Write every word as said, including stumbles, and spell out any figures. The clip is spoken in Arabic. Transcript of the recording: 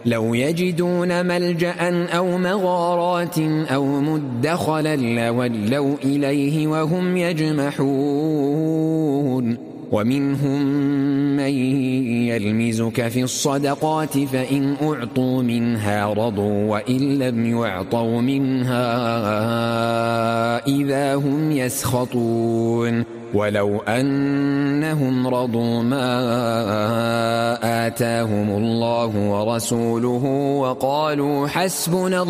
لو يجدون ملجأ أو مغارات أو مدخلا لولوا إليه وهم يجمحون ومنهم من يلمزك في الصدقات فإن أعطوا منها رضوا وإن لم يعطوا منها إذا هم يسخطون ولو أنهم رضوا ما آتاهم الله ورسوله وقالوا حسبنا